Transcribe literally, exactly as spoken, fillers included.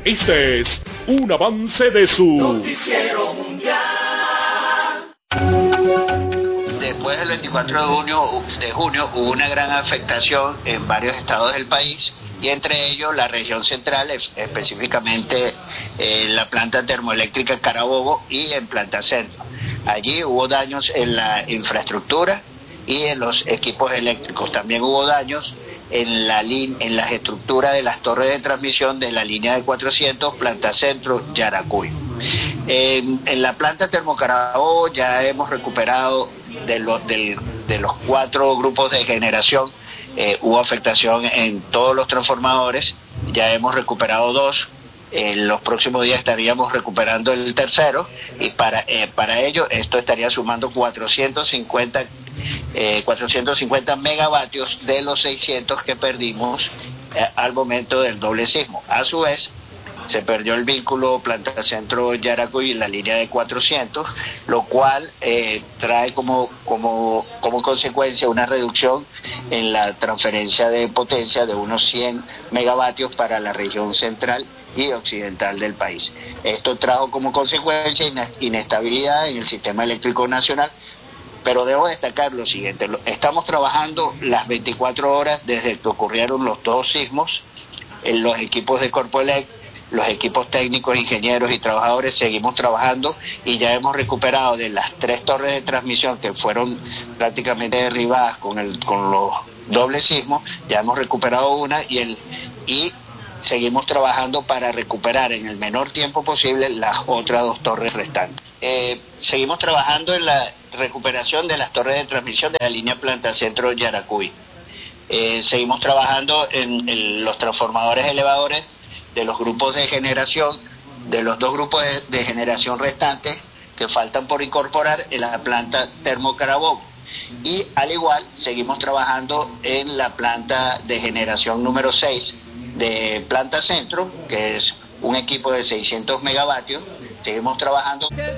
Este es un avance de su Noticiero Mundial. Después del veinticuatro de junio, de junio hubo una gran afectación en varios estados del país, y entre ellos la región central, específicamente en la planta termoeléctrica Carabobo y en Planta Centro. Allí hubo daños en la infraestructura y en los equipos eléctricos. También hubo daños en la en las estructuras de las torres de transmisión de la línea de cuatrocientos Planta Centro Yaracuy. En, en la planta Termocarabobo ya hemos recuperado de, lo, de, de los cuatro grupos de generación. Eh, hubo afectación en todos los transformadores, ya hemos recuperado dos. En los próximos días estaríamos recuperando el tercero, y para eh, para ello esto estaría sumando cuatrocientos cincuenta megavatios de los seiscientos que perdimos eh, al momento del doble sismo. A su vez, se perdió el vínculo Planta Centro Yaracuy y la línea de cuatrocientos, lo cual eh, trae como, como, como consecuencia una reducción en la transferencia de potencia de unos cien megavatios para la región central y occidental del país. Esto trajo como consecuencia inestabilidad en el sistema eléctrico nacional, pero debo destacar lo siguiente: estamos trabajando las veinticuatro horas desde que ocurrieron los dos sismos. En los equipos de Corpoelec, los equipos técnicos, ingenieros y trabajadores seguimos trabajando, y ya hemos recuperado de las tres torres de transmisión que fueron prácticamente derribadas con el con los dobles sismos. Ya hemos recuperado una y el y seguimos trabajando para recuperar en el menor tiempo posible las otras dos torres restantes. Eh, seguimos trabajando en la recuperación de las torres de transmisión de la línea Planta Centro Yaracuy. Eh, seguimos trabajando en, en los transformadores elevadores de los grupos de generación, de los dos grupos de, de generación restantes que faltan por incorporar en la planta Termocarabobo. Y al igual, seguimos trabajando en la planta de generación número seis de Planta Centro, que es un equipo de seiscientos megavatios. Seguimos trabajando